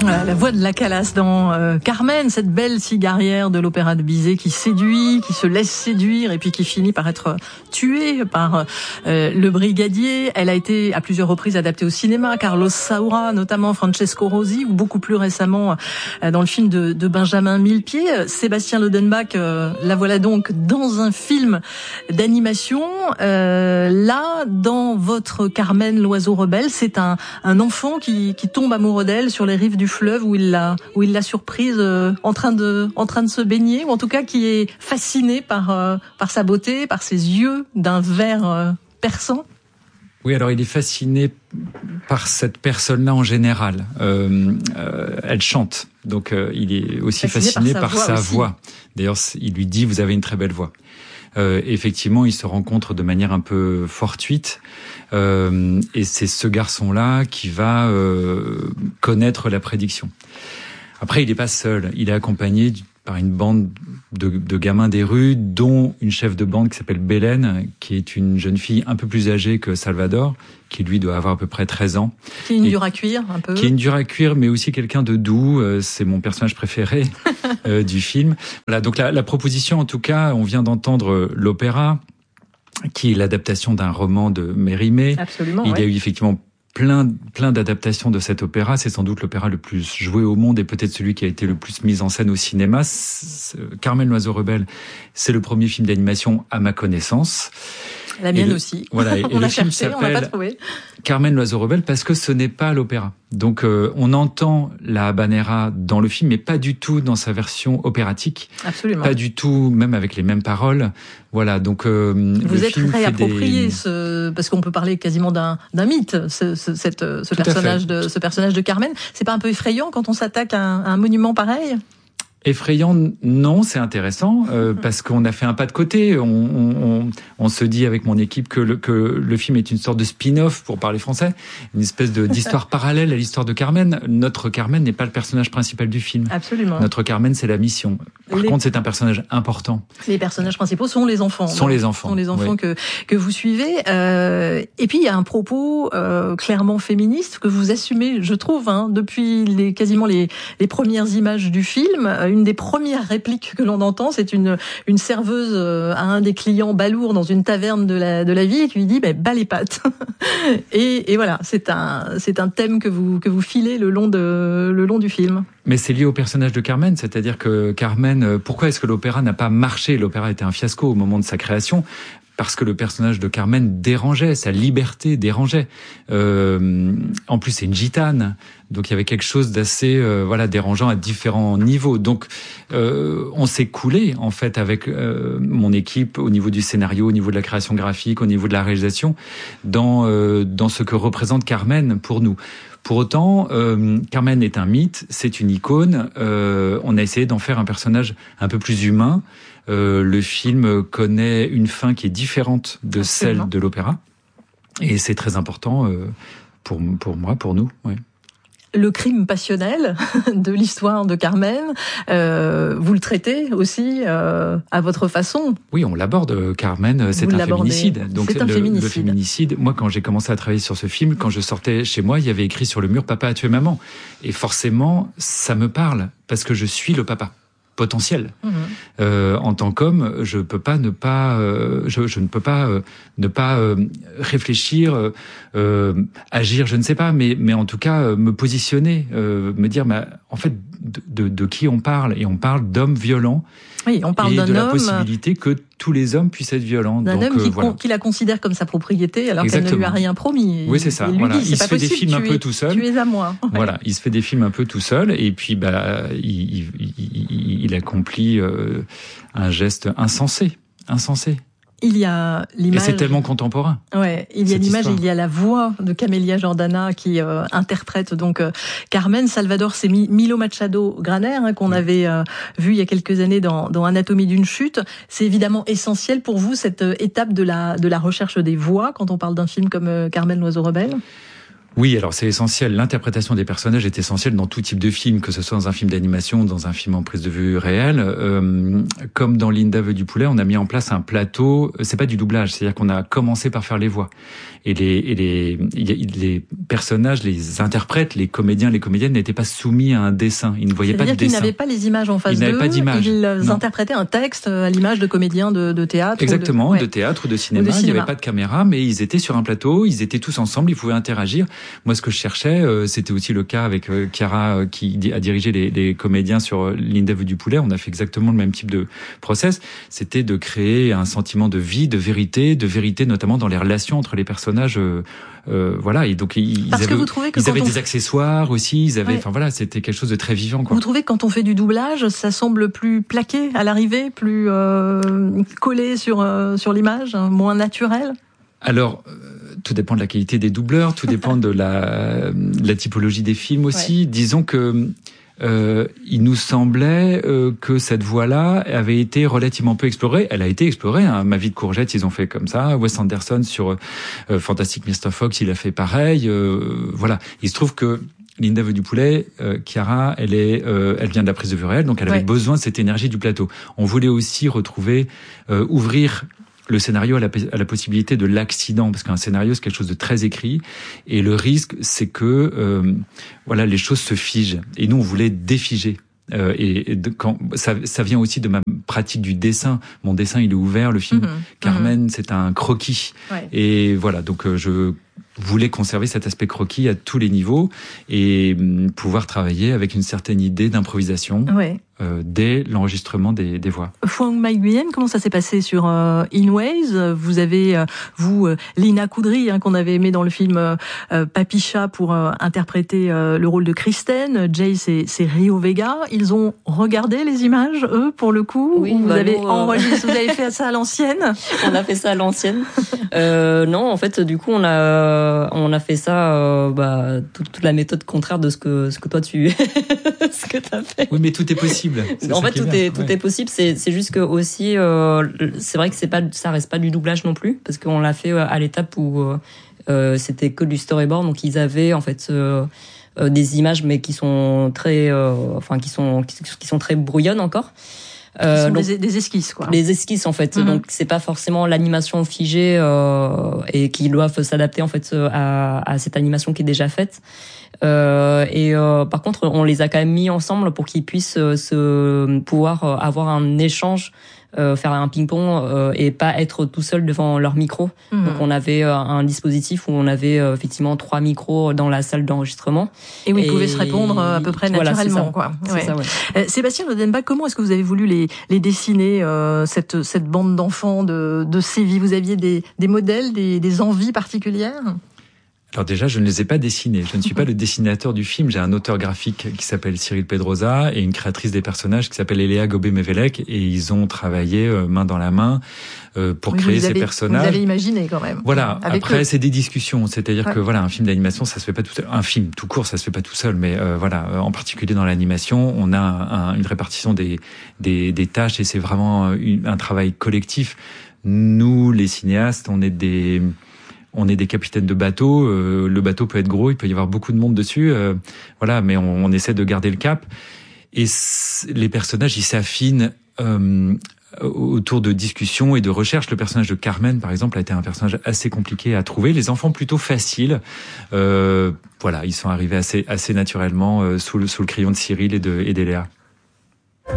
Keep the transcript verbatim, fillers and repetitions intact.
Voilà, la voix de la Calas dans euh, Carmen, cette belle cigarière de l'opéra de Bizet qui séduit, qui se laisse séduire et puis qui finit par être tuée par euh, le brigadier. Elle a été à plusieurs reprises adaptée au cinéma, Carlos Saura, notamment Francesco Rosi, ou beaucoup plus récemment euh, dans le film de, de Benjamin Millepied. Sébastien Lodenbach, euh, la voilà donc dans un film d'animation. Euh, là, dans votre Carmen, l'oiseau rebelle, c'est un, un enfant qui, qui tombe amoureux d'elle sur les rives du fleuve où il l'a où il l'a surprise euh, en train de en train de se baigner, ou en tout cas qui est fasciné par euh, par sa beauté, par ses yeux d'un vert euh, perçant. Oui, alors il est fasciné par cette personne-là en général. Euh, euh, elle chante, donc euh, il est aussi fasciné, fasciné par sa, par voix, sa voix. D'ailleurs, il lui dit: vous avez une très belle voix. Euh, effectivement, ils se rencontrent de manière un peu fortuite, euh, et c'est ce garçon-là qui va euh, connaître la prédiction. Après, il n'est pas seul, il est accompagné par une bande de, de gamins des rues, dont une chef de bande qui s'appelle Bélène, qui est une jeune fille un peu plus âgée que Salvador, qui lui doit avoir à peu près treize ans. Qui est une dure à cuire, un peu. Qui est une dure à cuire, mais aussi quelqu'un de doux. Euh, c'est mon personnage préféré euh, du film. Voilà, donc la, la proposition, en tout cas, on vient d'entendre l'opéra, qui est l'adaptation d'un roman de Mérimée. Absolument. Il ouais. y a eu effectivement plein, plein d'adaptations de cet opéra. C'est sans doute l'opéra le plus joué au monde et peut-être celui qui a été le plus mis en scène au cinéma. C'est, Carmen l'oiseau rebelle, c'est le premier film d'animation à ma connaissance. La mienne le, aussi. Voilà, et, on et le a film cherché, on n'a pas s'appelle trouvé. Carmen l'oiseau rebelle parce que ce n'est pas l'opéra. Donc euh, on entend la habanera dans le film, mais pas du tout dans sa version opératique. Absolument. Pas du tout, même avec les mêmes paroles. Voilà, donc euh, vous le êtes film réapproprié des... ce, parce qu'on peut parler quasiment d'un d'un mythe, ce, ce, cette, ce personnage de ce personnage de Carmen. C'est pas un peu effrayant quand on s'attaque à un, à un monument pareil? Effrayant, non, c'est intéressant euh, parce qu'on a fait un pas de côté. On, on, on se dit avec mon équipe que le, que le film est une sorte de spin-off, pour parler français, une espèce de, d'histoire parallèle à l'histoire de Carmen. Notre Carmen n'est pas le personnage principal du film. Absolument. Notre Carmen, c'est la mission. Par les... contre, c'est un personnage important. Les personnages principaux sont les enfants. Sont les enfants. Sont les enfants oui. que que vous suivez. Euh, et puis il y a un propos euh, clairement féministe que vous assumez, je trouve, hein, depuis les quasiment les les premières images du film. Une des premières répliques que l'on entend, c'est une une serveuse à un des clients balourds dans une taverne de la de la ville qui lui dit bah, bas les pattes. et, et voilà, c'est un c'est un thème que vous que vous filez le long de le long du film. Mais c'est lié au personnage de Carmen, c'est-à-dire que Carmen, pourquoi est-ce que l'opéra n'a pas marché? L'opéra était un fiasco au moment de sa création. Parce que le personnage de Carmen dérangeait, sa liberté dérangeait. Euh, en plus, c'est une gitane, donc il y avait quelque chose d'assez, euh, voilà, dérangeant à différents niveaux. Donc, euh, on s'est coulé en fait avec euh, mon équipe au niveau du scénario, au niveau de la création graphique, au niveau de la réalisation, dans euh, dans ce que représente Carmen pour nous. Pour autant, euh, Carmen est un mythe, c'est une icône. Euh, on a essayé d'en faire un personnage un peu plus humain. Euh, le film connaît une fin qui est différente de Absolument. Celle de l'opéra, et c'est très important euh, pour pour moi, pour nous. Ouais. Le crime passionnel de l'histoire de Carmen, euh, vous le traitez aussi euh, à votre façon. Oui, on l'aborde. Carmen, c'est vous un l'abordez. féminicide. Donc c'est un le, féminicide. le féminicide. Moi, quand j'ai commencé à travailler sur ce film, quand je sortais chez moi, il y avait écrit sur le mur "Papa a tué maman", et forcément, ça me parle parce que je suis le papa potentiel. Mmh. Euh, en tant qu'homme, je peux pas ne pas, euh, je, je ne peux pas euh, ne pas euh, réfléchir, euh, euh, agir, je ne sais pas, mais mais en tout cas euh, me positionner, euh, me dire, bah, en fait, de, de, de qui on parle, et on parle d'hommes violents. Oui, on parle et d'un de la homme, possibilité que tous les hommes puissent être violents. D'un Donc, homme qui, euh, voilà. con, qui la considère comme sa propriété alors Exactement. qu'elle ne lui a rien promis. Oui, c'est ça. Il, voilà. dit, il se fait possible, des films un peu es, tout seul. Tu es à moi. Voilà, il se fait des films un peu tout seul, et puis bah il, il, il, il accomplit euh, un geste insensé, insensé. Il y a l'image. Et c'est tellement contemporain. Ouais, il y a l'image, histoire. Et il y a la voix de Camélia Jordana qui euh, interprète donc euh, Carmen. Salvador, c'est Milo Machado Graner hein, qu'on oui. avait euh, vu il y a quelques années dans, dans Anatomie d'une chute. C'est évidemment essentiel pour vous cette euh, étape de la de la recherche des voix quand on parle d'un film comme euh, Carmen l'oiseau rebelle. Oui, alors c'est essentiel. L'interprétation des personnages est essentielle dans tout type de film, que ce soit dans un film d'animation, dans un film en prise de vue réelle. Euh, comme dans Linda veut du poulet, on a mis en place un plateau. C'est pas du doublage, c'est-à-dire qu'on a commencé par faire les voix. Et les, et les, les personnages, les interprètes, les comédiens, les comédiennes n'étaient pas soumis à un dessin. Ils ne voyaient pas de dessin. C'est-à-dire qu'ils n'avaient pas les images en face d'eux. Ils n'avaient pas d'image. Ils non. interprétaient un texte à l'image de comédiens de, de théâtre. Exactement, ou de, ouais. de théâtre ou de cinéma. Ou de cinéma. Il n'y avait pas de caméra, mais ils étaient sur un plateau. Ils étaient tous ensemble. Ils pouvaient interagir. Moi, ce que je cherchais, euh, c'était aussi le cas avec euh, Chiara, euh, qui a dirigé les, les comédiens sur euh, Linda veut du poulet. On a fait exactement le même type de process. C'était de créer un sentiment de vie, de vérité, de vérité notamment dans les relations entre les personnages. Euh, euh, voilà. Et donc ils Parce avaient, que vous trouvez que ils avaient on... des accessoires aussi. Ils avaient, enfin ouais. voilà, c'était quelque chose de très vivant, quoi. Vous trouvez que quand on fait du doublage, ça semble plus plaqué à l'arrivée, plus euh, collé sur euh, sur l'image, moins naturel? Alors, euh, tout dépend de la qualité des doubleurs, tout dépend de la, de la typologie des films aussi. Ouais. Disons que euh, il nous semblait euh, que cette voie-là avait été relativement peu explorée. Elle a été explorée. Hein. Ma vie de courgette, ils ont fait comme ça. Wes Anderson sur euh, Fantastic mister Fox, il a fait pareil. Euh, voilà. Il se trouve que Linda veut du poulet, euh, Chiara, elle est, euh, elle vient de la prise de vue réelle, donc elle avait ouais. besoin de cette énergie du plateau. On voulait aussi retrouver, euh, ouvrir le scénario a la, a la possibilité de l'accident, parce qu'un scénario c'est quelque chose de très écrit, et le risque c'est que euh, voilà, les choses se figent, et nous on voulait défiger. Euh, et, et de, quand, ça, ça vient aussi de ma pratique du dessin. Mon dessin il est ouvert, le film mmh, Carmen mmh. c'est un croquis, ouais. et voilà, donc euh, je voulais conserver cet aspect croquis à tous les niveaux et euh, pouvoir travailler avec une certaine idée d'improvisation. Ouais. Euh, dès l'enregistrement des, des voix. Phuong My Nguyen, comment ça s'est passé sur euh, In Ways? Vous avez, euh, vous, euh, Lina Koudry, hein, qu'on avait aimé dans le film euh, Papicha pour euh, interpréter euh, le rôle de Kristen. Jay, c'est, c'est Rio Vega. Ils ont regardé les images, eux, pour le coup? Oui, ou vous bah avez nous, euh... enregistré, vous avez fait ça à l'ancienne? On a fait ça à l'ancienne. euh, non, en fait, du coup, on a, on a fait ça, euh, bah, toute, toute la méthode contraire de ce que, ce que toi tu, ce que t'as fait. Oui, mais tout est possible. C'est en fait, tout est, est tout ouais. est possible. C'est, c'est juste que aussi, euh, c'est vrai que c'est pas, ça reste pas du doublage non plus, parce qu'on l'a fait à l'étape où euh, c'était que du storyboard. Donc ils avaient en fait euh, euh, des images, mais qui sont très, euh, enfin qui sont, qui, qui sont très brouillonnes encore. Euh, donc, des, des esquisses, quoi. Les esquisses, en fait. Mm-hmm. Donc, c'est pas forcément l'animation figée euh, et qui doivent s'adapter en fait à, à cette animation qui est déjà faite. Euh, et euh, par contre, on les a quand même mis ensemble pour qu'ils puissent euh, se pouvoir euh, avoir un échange, euh, faire un ping-pong euh, et pas être tout seul devant leur micro. Mmh. Donc on avait euh, un dispositif où on avait euh, effectivement trois micros dans la salle d'enregistrement. Et où ils pouvaient se répondre à peu près naturellement, voilà, c'est ça. quoi. C'est ça, ouais. euh, Sébastien Lodenbach, comment est-ce que vous avez voulu les, les dessiner, euh, cette, cette bande d'enfants de, de Séville? Vous aviez des, des modèles, des, des envies particulières? Alors déjà, je ne les ai pas dessinés. Je ne suis pas le dessinateur du film. J'ai un auteur graphique qui s'appelle Cyril Pedrosa et une créatrice des personnages qui s'appelle Eléa Gobé-Mevelec, et ils ont travaillé euh, main dans la main euh, pour oui, créer ces avez, personnages. Vous avez imaginé quand même. Voilà. Après, eux. C'est des discussions. C'est-à-dire ouais. que voilà, un film d'animation, ça se fait pas tout seul. Un film tout court, ça se fait pas tout seul. Mais euh, voilà, en particulier dans l'animation, on a un, un, une répartition des, des, des tâches et c'est vraiment une, un travail collectif. Nous, les cinéastes, on est des On est des capitaines de bateau. Euh, le bateau peut être gros, il peut y avoir beaucoup de monde dessus. Euh, voilà, mais on, on essaie de garder le cap. Et les personnages, ils s'affinent euh, autour de discussions et de recherches. Le personnage de Carmen, par exemple, a été un personnage assez compliqué à trouver. Les enfants plutôt faciles. Euh, voilà, ils sont arrivés assez, assez naturellement euh, sous, le, sous le crayon de Cyril et de et d'Eléa.